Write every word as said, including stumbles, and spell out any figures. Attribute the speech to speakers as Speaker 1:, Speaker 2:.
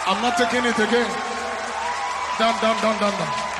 Speaker 1: I'm not taking it again. Done, done, done, done, done.